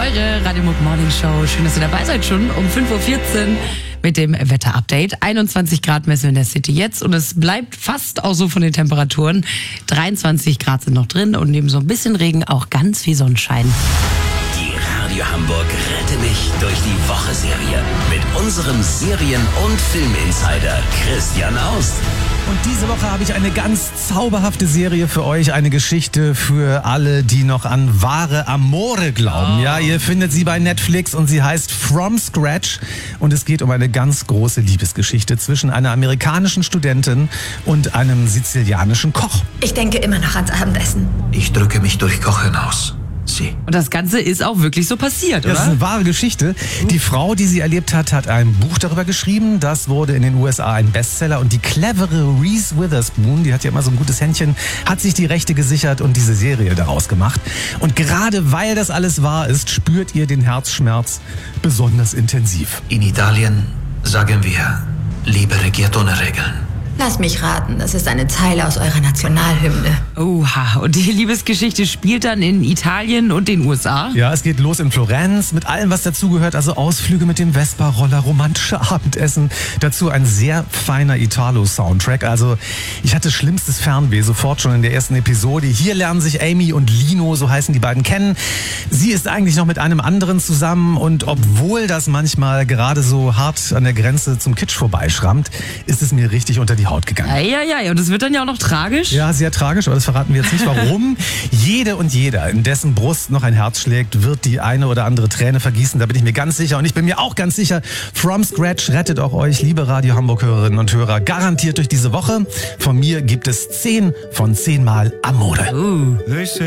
eure Radio Muck Morning Show. Schön, dass ihr dabei seid, schon um 5.14 Uhr mit dem Wetterupdate. 21 Grad messen wir in der City jetzt und es bleibt fast auch so von den Temperaturen. 23 Grad sind noch drin und neben so ein bisschen Regen auch ganz viel Sonnenschein. Die Radio Hamburg Rette mich durch die Woche-Serie mit unserem Serien- und Filminsider Christian Aust. Und diese Woche habe ich eine ganz zauberhafte Serie für euch, eine Geschichte für alle, die noch an wahre Amore glauben. Ja, ihr findet sie bei Netflix und sie heißt From Scratch und es geht um eine ganz große Liebesgeschichte zwischen einer amerikanischen Studentin und einem sizilianischen Koch. Ich denke immer noch ans Abendessen. Ich drücke mich durch Kochen aus. Sie. Und das Ganze ist auch wirklich so passiert, oder? Das ist eine wahre Geschichte. Die Frau, die sie erlebt hat, hat ein Buch darüber geschrieben. Das wurde in den USA ein Bestseller. Und die clevere Reese Witherspoon, die hat ja immer so ein gutes Händchen, hat sich die Rechte gesichert und diese Serie daraus gemacht. Und gerade weil das alles wahr ist, spürt ihr den Herzschmerz besonders intensiv. In Italien sagen wir, Liebe regiert ohne Regeln. Lass mich raten, das ist eine Zeile aus eurer Nationalhymne. Oha, und die Liebesgeschichte spielt dann in Italien und den USA? Ja, es geht los in Florenz mit allem, was dazugehört. Also Ausflüge mit dem Vespa-Roller, romantische Abendessen. Dazu ein sehr feiner Italo-Soundtrack. Also ich hatte schlimmstes Fernweh sofort schon in der ersten Episode. Hier lernen sich Amy und Lino, so heißen die beiden, kennen. Sie ist eigentlich noch mit einem anderen zusammen und obwohl das manchmal gerade so hart an der Grenze zum Kitsch vorbeischrammt, ist es mir richtig unter die Haut gegangen. Ja, und es wird dann ja auch noch tragisch. Ja, sehr tragisch, aber das verraten wir jetzt nicht. Warum? Jede und jeder, in dessen Brust noch ein Herz schlägt, wird die eine oder andere Träne vergießen. Da bin ich mir ganz sicher. Und ich bin mir auch ganz sicher, From Scratch rettet auch euch, liebe Radio Hamburg-Hörerinnen und Hörer, garantiert durch diese Woche. Von mir gibt es 10 von 10 Mal Amore.